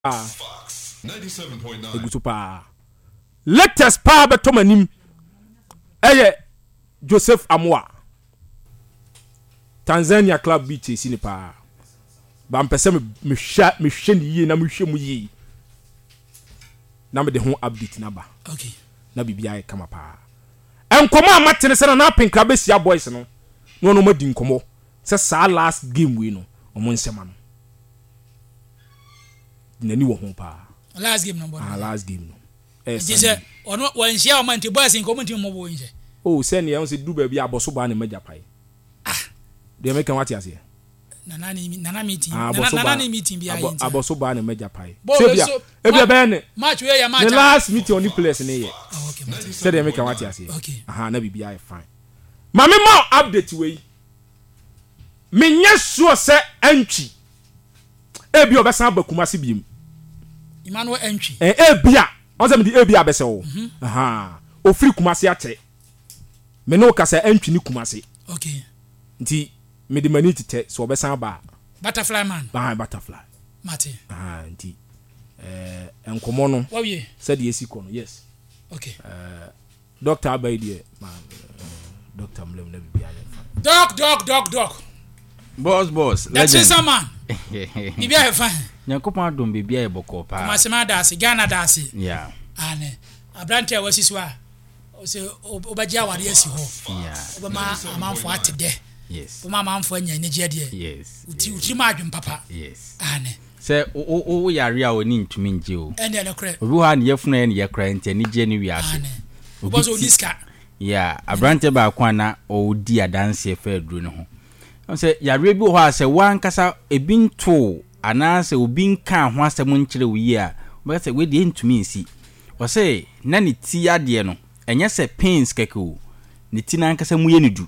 97.9 egusu pa latest pa beto manim Joseph Amwa Tanzania club beat si ni pa ba mpese me hwe ni yie na me hwe mu yie na me de ho update na ba okay na bibia e kama pa enkomo amatene se na pinka besia boys no no ma di nkomo se sa last game we no omo nsema no nani wo ho pa last game no last game no say ono wan share o man ti boys nkomo ti mo bo nje se ne se du ba bia aboso ba na maja pai de make what you say nana meeting bia yin aboso ba na maja pai se bia e bia be ne match we ya match the last meeting on the place ne ye okay se de make what you say okay na bibia e fine mama ma update we menya so se antwi e bia obesan bakuma se biem Emmanuel entry e bia on se me di e bia be se wo ofiri kumase ate me no ka se antwi ni kumase okay nti me di mani tete so obesan ba butterfly man butterfly Martin nti enkomo no wawie said esi kono yes okay Dr. Abaidie man Dr. Mlem na bibia doc boss that's it man bibia e fine Nyankopon adom bibia e boko pa masema dasi Ghana dasi yeah ane abrante wasiswa o se obagia ware asi ho yeah obama amanfo atede yes obama amanfo anya ne giade yes uti ma adwem papa yes ane se o yare a oni ntumi nje o ene ne kre obi ha ne yefunu ene ye kra nti ni je ni wi ase ane obo so niska yeah abrante ba kwa na o di adanse fa aduro ne ho se yare bi ho a se wan kasa ebi nto ana se obi nka ho asem nkyere wi a ba se we de ntumi nsi o se na ni ti ade no enye se pains keke o ni ti na nkasa mu ye ni du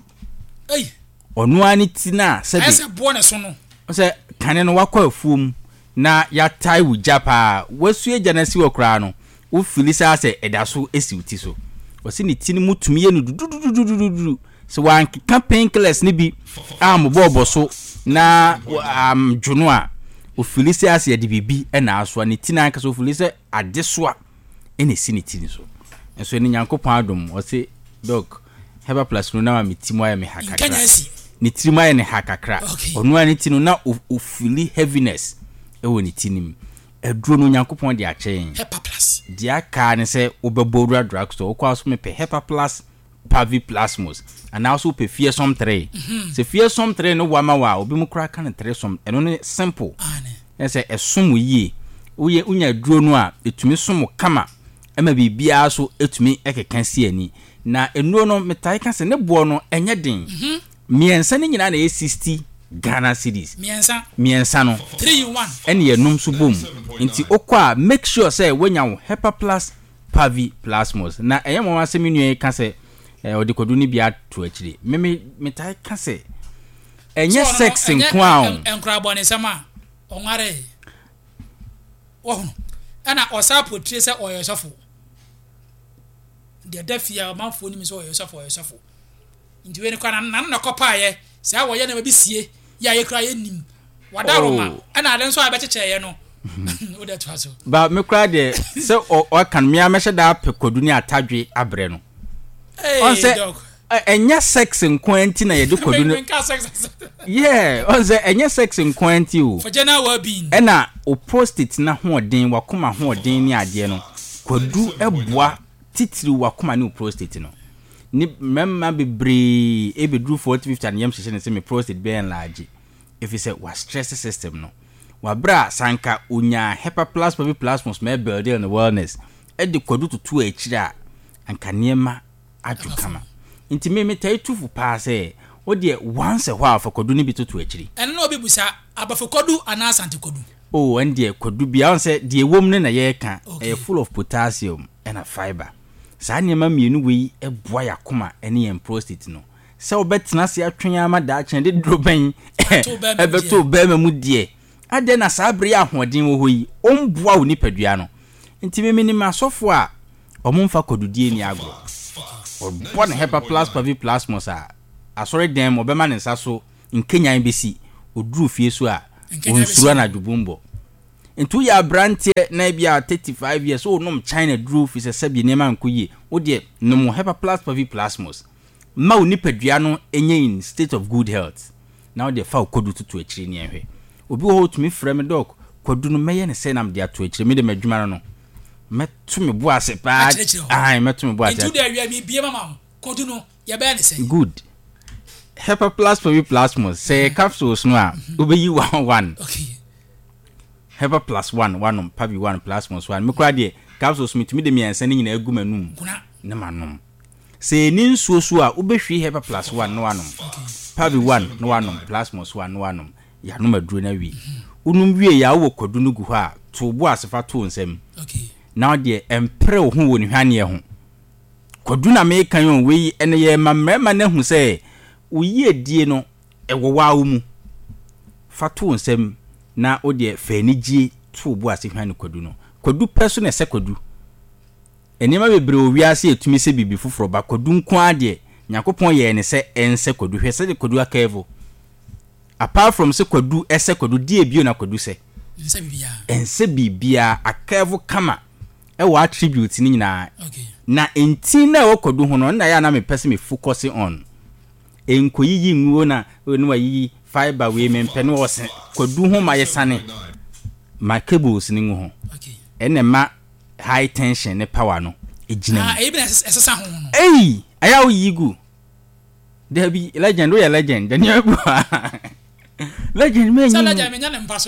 onu ani ti na se be ese bo ne so no o se kane no wakọ afuom na ya tai wu japa wasu eja na si wakra no wo filisa se edaso esi uti so o se ni ti ni mutumi ye ni du so wan campaign class ni bi bobo so na dwono a o filisa se de bibi na aso ni ti na nkasa o filisa adesoa ene si ni ti ni so enso ni Nyankopon adom o se dog heba plus no na mi ti mo ya me hakakra ni ti mo ya ne hakakra onu ani ti no na o fili heaviness ewo ni ti nim eduro no Nyankopon de achen Hepa plus dia ka ne se obebodura drugstore o kwa so me pe Hepa plus Pavi Plasmos and also pe fearsome 3 se fearsome 3 no wama wa obi mu kra kan 3 som eno ne simple ane se esom yie uye unya duro no a etumi som kama ema bibia so etumi ekeka si ani na enuo no metai ka se ne bo no enye den miensa ne nyina na 60 Ghana cedis miensa no 3 in 1 ene yenum so bom nti okwa make sure say wenya wo Hepa plus Pavi Plasmos na eyemo asemi nue ka se odikodu ni bia to akire metai ka se enye sex nko a enkra bone sama onware wo ana osapo tire se oyosofo de dafia manfo ni mi so oyosofo nti we ni kwa na kopa ye se awo ye na bisie ya ye kra ye nim wadaroma ana ade nso abecheche ye no o de to so ba me kra de se o kan me amehye da pekodu ni atadwe abre no on se enya sex nkwenti na ye de kodu no yeah on se enya sex nkwenti o for general well-being ena o prostate na hoden wakoma hoden ni ade no kodu eboa titiri wakoma ni o prostate no ni memma bebre ebedru 40-50 and yam sheshe se me prostate be enlarge if you say was stress system no wa bra sanka onya Hepa plus Pavi Plasmos me build in the wellness e de kodu tutu akira anka niema adukama nti me tai tufu pa se o de once a while for kodu ni bitutu akiri en no obi busa abafo kodu ana asante kodu oh and de kodu bia on se de ewom ne na ye ka e full of potassium and a fiber sa niema mienu wei eboa yakoma ene yen prostate no se obetena se atwen ama da achen de droben ebeto be ma mu die ade na sabre ahoden wo hoyi omboa wo nipadua no nti me ni masofo a omumfa kodudie ni agro obon Hepa plus Pavi Plasmos a asore dem obema ne nsa so nkenyan besi oduru fie so a onsura na dubumbo Into ya brantie na bia 35 years o nom China drew fi se sabi nema nkoyi wo de no mo Hepa Plus Pavi Plasmos ma wo nipadua no enye in state of good health now de fa kodu tutu akiri ne ehwe obi wo tumi frɛ me dog kodu no meye ne se nam de ato akiri me de madwuma no metu me bo ase pa ai metu me bo ase into the area mi bia mama kodu no ya be ne se good Hepa Plus Pavi Plasmos say capsules no a obeyi 1 okay Hepa Plus 1 Pavi 1 Plasmos 1 me kura de capsules mitumi de miensa ne nyina egu manum ne manom se ni nsuo so a obehwi Hepa Plus 1 no anom Pavi 1 no anom Plasmos 1 no anom ya no maduro na wi unum wie ya wo kodu no gu ho a to bo asefa to nsem okay now de empre wo ho woni hwane ho kodu na me kan yon we ene ye mamrema na hu se uyi edie no ewo wa mu fa to nsem na o de fanigie to bo ase hwane kodu no kodu peso na se kodu enema bebre owiase etumi se bibi foforo ba kodu nko ade nyakopon ye ne se ense kodu hwese de kodu akaevo apart from se kodu ese kodu die bio na kodu se ense bibia akaevo kama wa attribute ni nyina okay na enti na wo kodu ho no na ya na me pese me focus on enkoyiyi nwuo na no wayi fiber we me mpene wo se kodu ho ma yesane ma cables ni ho okay enema high tension ne power no ejina even esesa ho no aya wo yigu there be legend we legend the new legend me so legend me nyane mpaso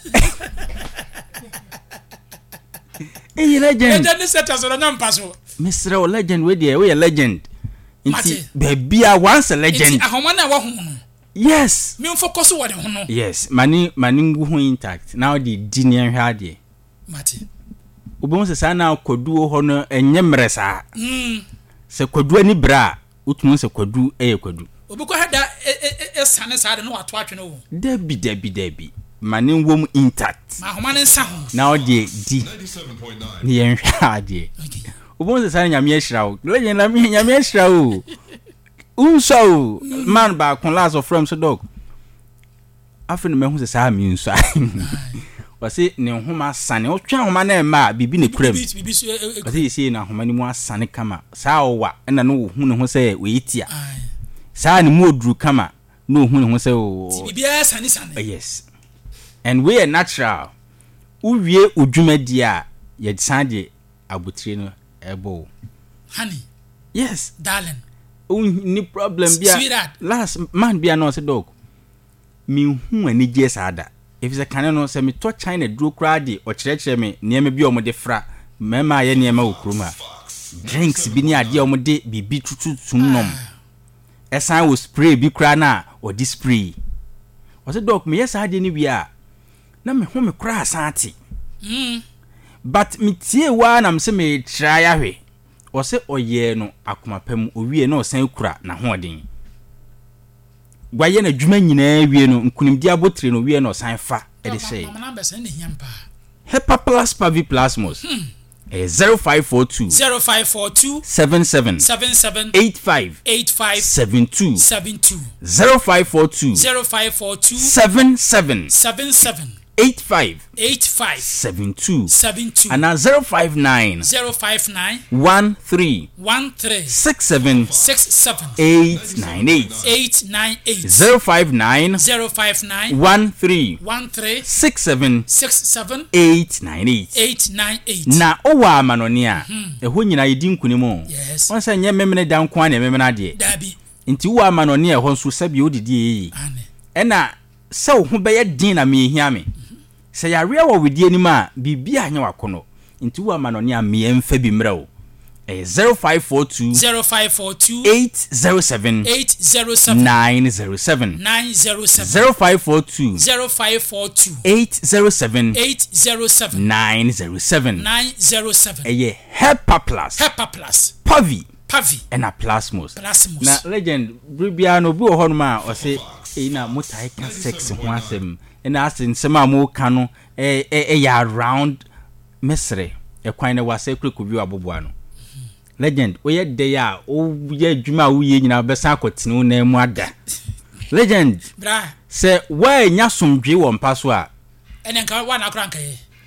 legend legend set as on mpaso Mr. Legend we legend inti bebia once a legend inti ahoma na wo ho no yes me focus wo de ho no yes mani ngu ho intact now the dinian hwade mate obon se sana kodu ho no enye mresa se kodu ani bra utun se kodu kodu obi ko hada esane sa de no wato atwe no debi mani wom intact ma ahoma ne sa ho now the di 97.9 ni en hwade obon se sana nyame ahira wo legend na me nyame ahira wo unso man ba kon last of from so dog afene me hu se sa mi nso wase ne homa sane o twa homa na ma bibi ne kuram wase yesi na homa ni mu asane kama sa owa na no hu ne ho se we yitia sa ne mu oduru kama no hu ne ho se o bibi asane yes and we are natural uwie odwumadi a ye sande abotire no ebo honey yes darling ni problem bia last man bia no se dog mi hu ani je sada if se kan no se me to China duro krade o kirekire me niam bi o mo de fra mema ye niam okruma drinks bi ni ade o mo de bibi tutu tunnom esan wo spray bi kra na o di spray o se dog me yes ade ni bia na me hu me kra asante but me tie wa na me se me try ahwe o se oye no akomapam owie na osan kura na hoden gwaye na dwuma nyina wie no nkunimdi abotire no wie na osan fa e de sei Hepa Plus Pavi Plasmos 0542 77 85 72 0542 77 85 72 and 059 13 67 898 059 13 67 898 na owa amanonia eho nyina yedi nkunimo onse nye memene dan kwa na memene ade nti wo amanonia eho nso sabi odidi yi ena se wo ho beye din na me hia me se ya ria wo wedi anim a bibia anya wakono nti wo amanonia me emfa bi mrao 0542 807 907 0542 807 907 eye Hepa Plus Pavi and a Plasmos na legend bribia no bi wo hono ma o se na motai ka sex ho asem na asin sema mo ka no ya around mesre kwan na wase kreko bi aboboa no legend oye de ya o ye adwuma wo ye nyina be san akotene na mu ada legend bra se wa nya somdwe wo mpa so a ene nka wa na akra nka ye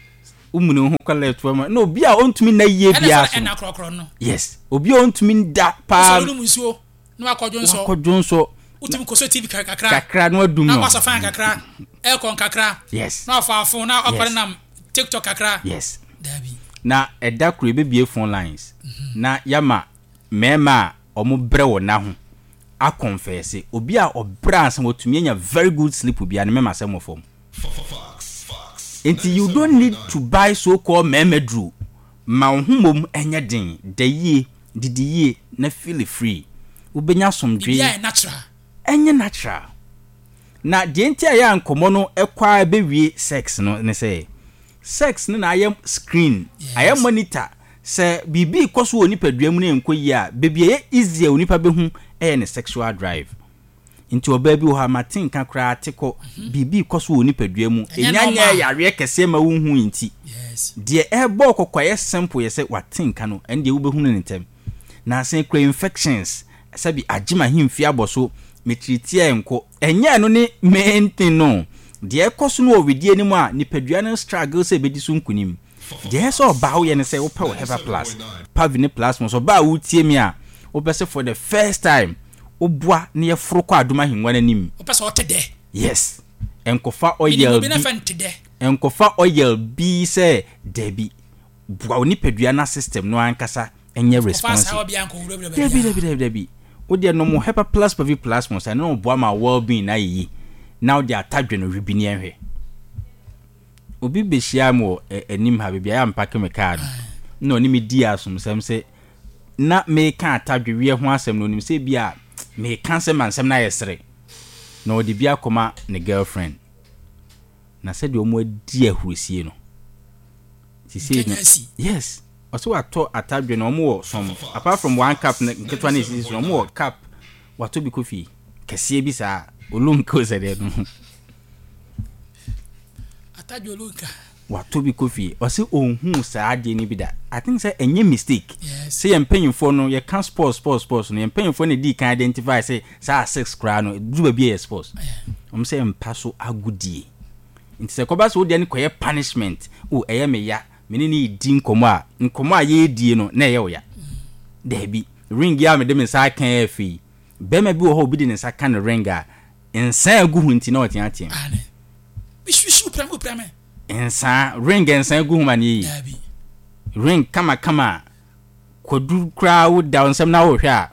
umunu ho collect for no obi a ontumi na yie bia so ena krokro no yes obi a ontumi da pa so no musuo no akodwo nso utimi koso TV kakra no adum no na kwasa fan kakra ekon kakra yes na afafo na okore na TikTok kakra yes dabi na eda kro ebebie phone lines na yama mema omo bre wo na ho a confess obi a obra ansem otumi anya very good sleep obi an mema asem ofom until you don't need to buy so called memedru ma humom enya den dayie didie na feel free ubenya somdwe yeah natural enya natural na de ntia ya nkomo no ekwa bewie sex no ne say sex no na ayem screen ayem monitor se bibi koso oni paduam ne enkoyi a bebie easier oni pa behu ne sexual drive into oba bi wo ha matin kakra atiko bibi koso oni paduam enyanya yare kese ma wo hu nti yes de ebo kokoye simple ye se watin ka no ende wo behu ne ntem na sen kra infections sabi agima himfi aboso metritie enko enye no ne maintain no de koso no owedie ni mu a nipadua no struggle se bedi so nkunim de so ba wo ye ne se wo pa wo Hepa Plus Pavine Plus mo so ba wo tie mi a wo pese for the first time wo boa ne ye foro kwa aduma hinwa nanim wo pese wo tede yes enkofa oil enkofa oil bi se debi boa nipadua na system no ankasa enye response debi wo de no mo Hepa Plus Pavine Plus mo say no boa ma well being na yi now they atadwe no ribini enhwe obi behia mo enim ha bibia ya mpake me card no ni me di asum sem se na me ka atadwe wie ho asem no nim se bia me kan se mansem na yesere na odi bia koma ne girlfriend na se de omo adi ahurusie no si yes also ato atadwe no omo som apart from one cup nketwa na isi so omo cup wato bi kofi kese bi sa olunko zede no atadwe olunka wato bi kofi ose ohun sa ade ni bi da I think say enye mistake say empanyimfo no ye can sports no empanyimfo ne di can identify say sa 6 kra no du ba bi sports say empaso agudie nti se koba so de ne koye punishment o eye me ya me ni di nkomo a ye die no na eye wo ya da bi ring ya me de me sa kan afi be ma bi wo ho bi de ne sa kan ring a ensa agu nti na otia atia bishu prame ensa ring ensa agu mani ring kama kodu kra wo down sem na wo hwe a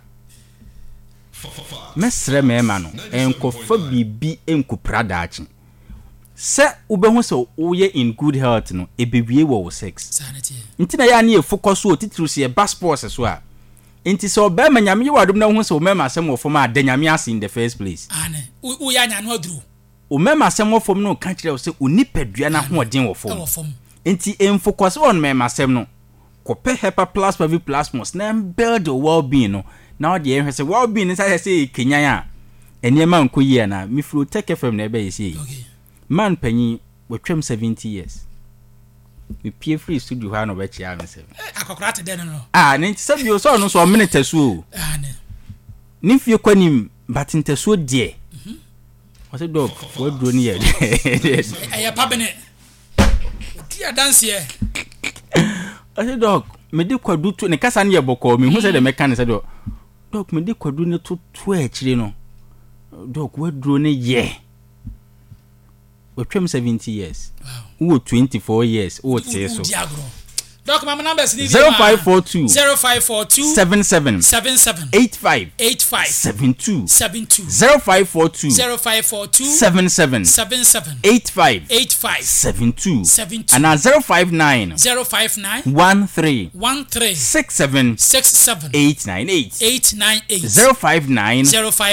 mesre mema no enkofa bibi enkupra achi se ubehu se uye in good health no ebewie wo sex nti na ya na focus o titru se passport so a nti se obema nyame wadom na hu se o mema asem wo fom a danyame ase in the first place u ya nya no aduru o mema asem wo fom no ka kire wo se onipadua na ho odin wo fom nti focus on mema asem no kope Hepa Plus Pavine Plus must na build the well-being no now the ehwe se well-being is say Kenya ya enema nkoyi na me fro take FM na ebe yesi man panyi we twem 70 years we pie free studio ha no be chia me se akokora te den no ne se bi o so no so minute so ne ni fie kwanim batinte so die o se dog we dro ni ye aya pabene ti dance ye I said dog me di kwadu to ne kasa ne yeboko me hu se de meka ne se dog me di kwadu ne to akire no dog we dro ne ye we twem 70 years wow 24 years o te so dog my numbers ni 0542 77 85 72 0542 77 85 72 and 059 13 67 898 059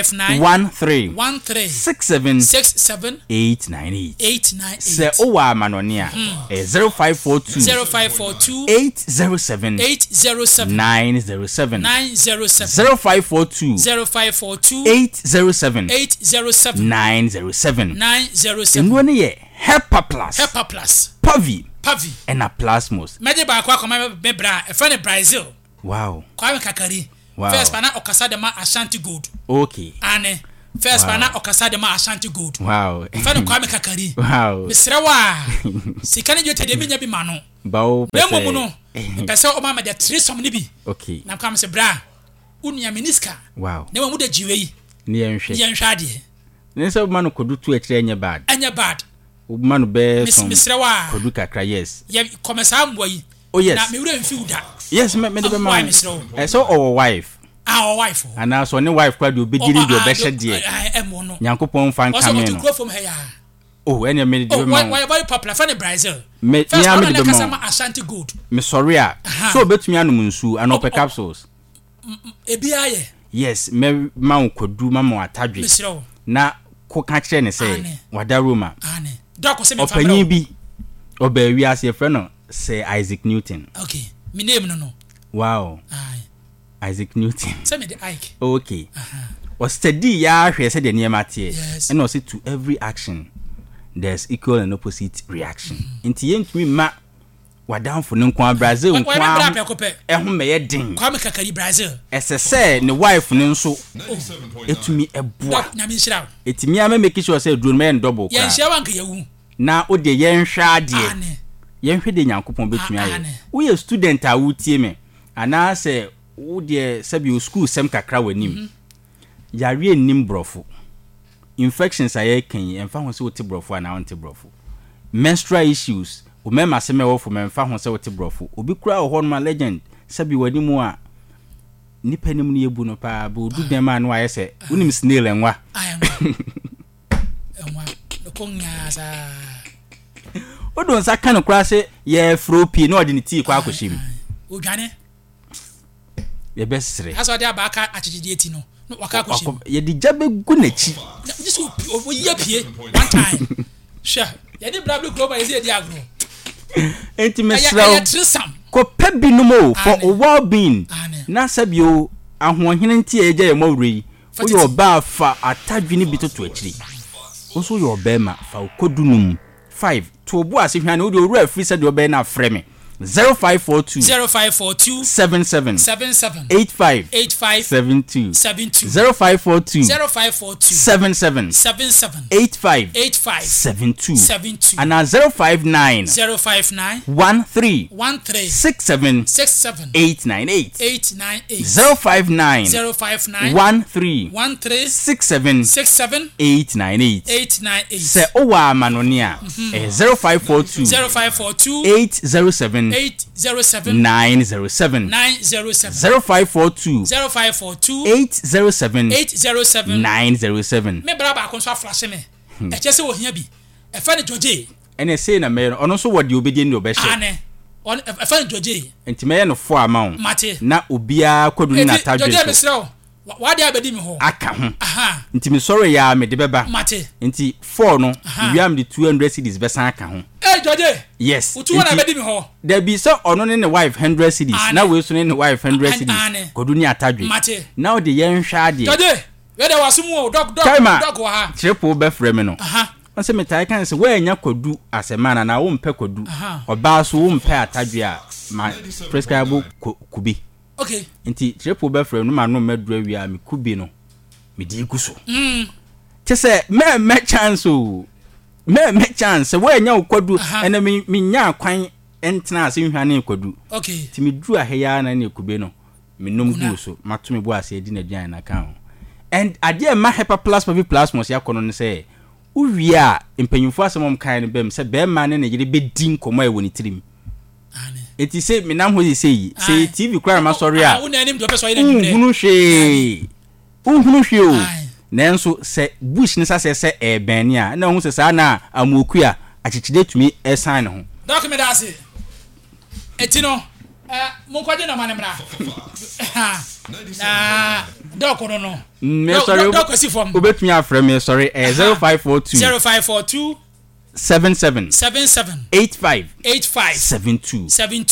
13 67 898 se o wa manonia 0542 807 907 0542 807 907 Enwone ye Hepa Plus Pavine and a Plasmos meje ba kwa koma be bra e friend Brazil wow kwa kakari wow. First pana okasa de ma Ashanti Gold okay ane first wow. Pana okasa de ma Ashanti Gold wow friend kwa kakari wow misrewa sikane jote de menya bi ma no Bao Nemo no. Pesa o mama de tresom ni bi. Okay. Na kam se bra. Unia meniska. Wow. Nemo mu de jiwe yi. Ni enhwe. Ye nhwa de. Nensa ma no kodu tu akire enya bad. Anya bad. Ma no be som. Misrewa. Kodu kakra yes. Ye komesa ambo yi. Oh yes. Na me wura mfi uda. Yes, me de be ma. Why misrewa? So our wife. Our wife. Ana so ne wife kwa de obegiri de obehye de. Emo no. Nyankopon fan Also kame to no. grow from here. Oh, any me de be ma. Why very popular for the Brazil. Me First me one de na be kasama ma. Ashanti Gold. Me sorry a. So betumi anum nsu anope capsules. Ebi aye. Yes, me ma kodu ma ma atadwe. Misrewa. Na ko ka kire ne say wada Roma. Ane. Doc say me Opanyi bi oba wi ase e friend no say Isaac Newton. Okay. Me name no. Wow. Aye. Isaac Newton. Say me the Ike. Okay. O study ya hwe say de niam tie. Yes. And o say to every action there's equal and opposite reaction. Nti yentumi ma wadamfo ne nko Brazil nko ehun meye din. Kwa me kakari Brazil. Ese ne wife ne nso etumi eboa. Na me nhira. Etimi ama make sure say drone me double ka. Ye nhia wanka yewu. Na o de ye nhwa ade. Ane. Ye nhwe de Nyankopon betumi aye. Wo ye student a wutie me. Ana say wo de sabi school sem kakra wanim. Yare nim brofo. Infections aye kan emfa ho se wote brofo ana wonte brofo. Menstrual issues o mema se me wo fo memfa ho se wote brofo. Obi kura ho no legend sabi wanimu a nipa nim ne yebu no pa bo du dem ma no aye se wonim snail enwa. Enwa no konya sa. Odo nsa kan kura se ye fropi no odi ne tea kwa akoshim. Odwane. Ye besre. Aso de abaka achijide eti no. No waka akoshim. Ye di jabe gu na chi. Just o ye pie one time. Sure. Ye di brabli global ye di agro. Enti mesraw. Ya trisam. Ko pebi no mo for a well being. Na sabio ahohene nti eje ye mawre. O yo ba fa atadwe ni bitoto akiri. Oso yo ba ma fa kodunum 5 to obu ase hwane o de owura free said o ba na frɛ me 0542 77 85 72 0542 77 85 72 and 059 13 67 898 059 13 67 898 se owa manonia 0542 807 907 0542 807 907 me braba akonso aflashe me e chese wo hia bi e fa ne George ene sei na me ono so wode obedie ni obehye ane on e fa ne George enti me ye no fo amount na obia kodu na tadwe George me srew wade abedi mi ho aka ho enti me sorry ya me de beba enti 4 no wiam de 200 cedis besan aka ho George yes utu wana abedi mi ho there be so ono ne wife 100 cedis na we so ne wife 100 cedis kodu ni atadwe now de yen hwa ade George we de wasumu dog wa ha triple be frame me no on se metai kan se we anya kodu asemana na wo mpe kodu oba so wo mpe atadwe a ma prescribe kubi. Okay. Nti triple be frame no ma no medura wi a me kubi no me di guso. Tese me chance o. Me chance we anya kodu ena me nya kwan entena ase hwane kodu. Okay. Ti me dru aheya na ne kubi no me nom guso mato me bo ase edi na dian na kan. And ade ma hyper plus plus mos yakono ne say uwie a empanyimfo asemom kan ne bem se be ma ne ne yire be din komo e woni tirim. Eti se menam ho sei TV kwara ma sorry a unanim do peso ina nimre uhunu hwe o nanso se bush ne se ben a na hu se sa na amoku a achichide tumi esan ne ho document ase eti no mo kwaje na manemra na document no me sorry obetumi afre me sorry 0542 77 85 72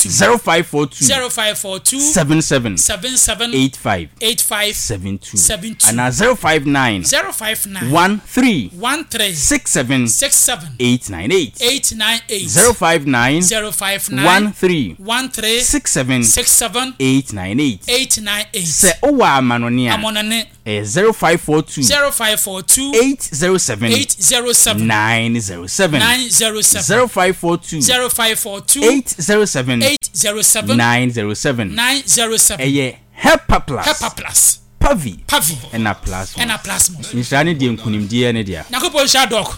0542 77 85 72 and 059 13 67 898 059 13 67 898 se owa amanone a 0542 0542 807 807 907 0542 0542 807 807 907 907 Hepa Plus Pavi and a plasma. Nishani di nkunimdie ne dia. Yakupon Shadok.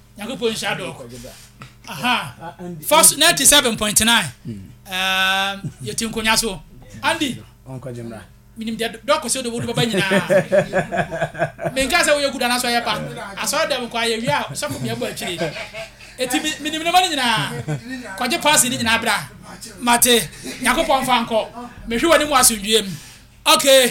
Aha. First 97.9. Yetim konyaso. Andy. Onko Jemra. Minim dia doko se do wodu baba nyina. Menka se wo yekuda na so yepa. Aso dem kwa ye wia so ko me abo akiri. Eti minim ne mani nyina. Kwaje pass ni nyina bra. Mate. Yakupon fanko. Mehwe wani mu asundwem. Okay.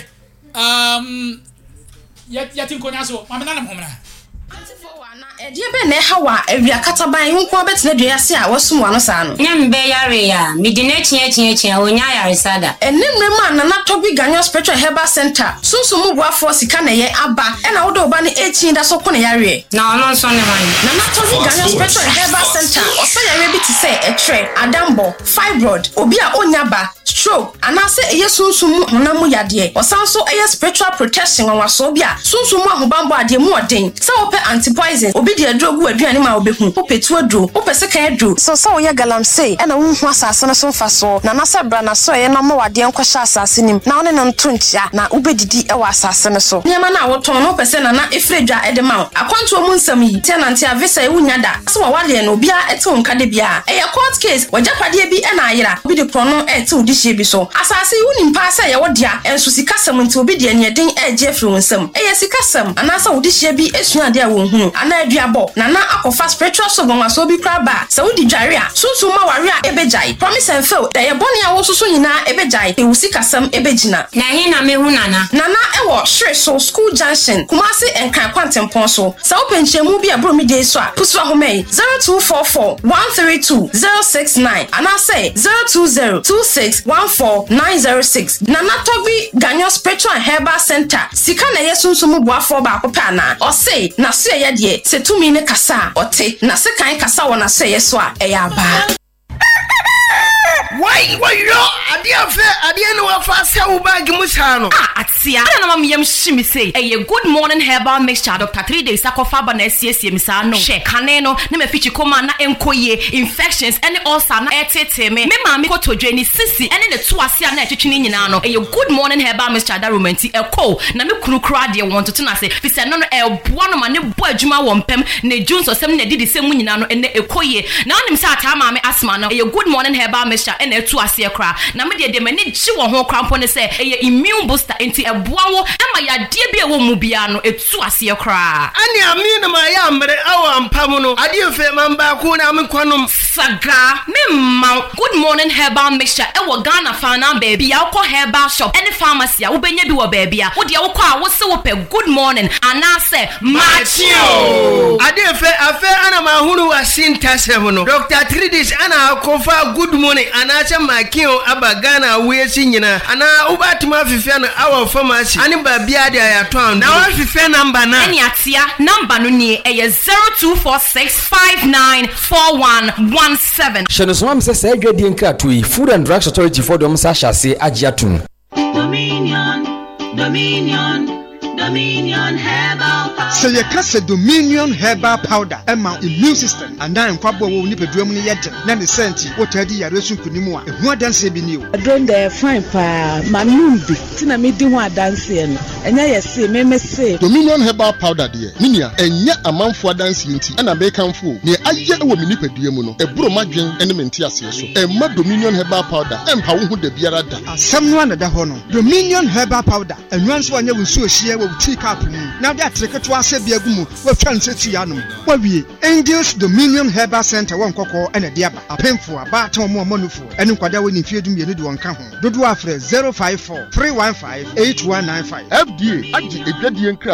Yatin konyaso. Mama na homra. Edie be na hawa ewia kataban nko betina duase a wasum wano saa no nyambe yare ya midine chie onya yare sada enimre ma na tobi ganyo spiritual herbal center sunsumu boafo sika na ye aba e na wodo oba ne echi da so ko na yare na ono nso ne man na tobi ganyo spiritual herbal center osa yare bi ti say etre adambo fibroid obi a onyaba stroke anase eye sunsumu honamu yade osanso eye spiritual protection wanwaso bi a sunsumu ahobambo ade mu oden se ope antipoison obi de adrogu aduane ma obehu opetu adro opese kan adro so ye galamsey e na wonhu asase no so mfaso na nasa bra na so ye na ma wade enkwhya asase nim na one no ntontia na ubedidi e wa asase no so nyema na woton no opese na efredwa edema akwanto mu nsam yi tenant avisa e wunya da so wa wale no bia ete wonka de bia e court case wajapade bi e na ayira obi de prono ete odihye bi so asase wunim pa se ye wodia enso sikasam nti obi de anieden eje firi wonsam e ye sikasam anasa odihye bi esua de a wonhunu ana aduabo na akofa spiritual so gonwaso bi kraba saudi dware a sunsun ma ware a ebejai promise and fail da ye boni a wo susu nyina ebejai e wusikasam ebejina na he na mehu nana ewo Shreso school junction Kumasi enkan kwantempon so sa openchemu bi abro mi de so a pusu ahomai 0244 132 069 ana say 020 2614 906 nana tobi ganyo spiritual herbal center sika na yesunsumu boafo ba akopɛ na o say na so ye de setumi ne kasa ote na se kan kasa wona so ye so a eya ba Why yo ade no wa fa se wo bag mu sa no atia na mama yam shimi say good morning herbal mixture Dr. 3 days akofa ba na asiesie mi sa no she kane no na me fichi koma na enkoye infections any ulcer na etete me mama ko todwani sisi ene ne to ase na etwetwe nyina no good morning herbal mixture da romanti eko na me kurukura de won to na se fi se no eboa no ma ne bo adwuma wo mpem na junso sem na didi sem nyina no ene ekoye na onim sa ata mama asma no good morning herbal mixture ene to ase kra na me de mani ji wo ho krampo ne se immune booster enti eboa wo ema ya de bia wo mu bia no etu ase kra ani ami na ma ya mbre awa mpam no ade fe mamba ko na me kwanom saga memma good morning herbal mixture e wo Ghana fa na baby ya ko herbal shop any pharmacy a wo benya bi wo baby a wo de wo kwa wo se wo pe good morning ana se machio ade fe afa ana ma hunu wa sintasem no Dr. Tridis ana kofa good morning ana se makio aba Ghana we si nyina ana ubatuma fifia no our pharmacy ani ba bia de ayato na wa fifia number na any atia number no ni 0246594117 Shenoswam se say adwadie nkrato yi Food and Drugs Authority for dem sa hyase agiatum Dominion Herbal Powder. Say you kase Dominion Herbal Powder. Emma immune system. And I am kwabo wo ni pedrum ni yete. Na ne senti wo tadi yare sun kunimu a. Ehu adanse bi ni o. Don dey fine pa. Manumbi. Tina me di ho adanse no. Enya yese me say. Dominion Herbal Powder de. Ninia enya amanfo adanse nti. Ana be kanfo. Ne aye wo mi ni pedrum no. Eburo madwen ene menti ase so. Emma Dominion Herbal Powder. Empa wo hu de biara da. Asam no na da ho no. Dominion Herbal Powder. Enwanso anya wo su ohie wo tea cup mu. Na de atreke to ase bia gumu. Wo twa nsetu ya no. Wa wie. Angels Dominion Herbal Center won kokko ene de aba. Apemfo aba ton mo manufo. Ene nkwada wo ni fiedum ye ne de won ka ho. Dodo afre 054 315 8195. FDA agi edwadie nkra